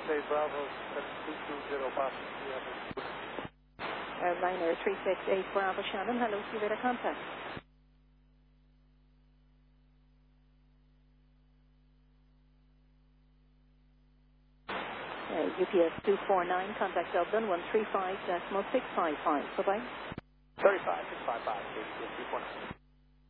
368 Bravo, 7220 Boston, Airliner 368 Bravo Shannon, hello, see you later, contact. UPS 249, contact Dublin 135.655. Bye-bye. 35, 655, UPS 249.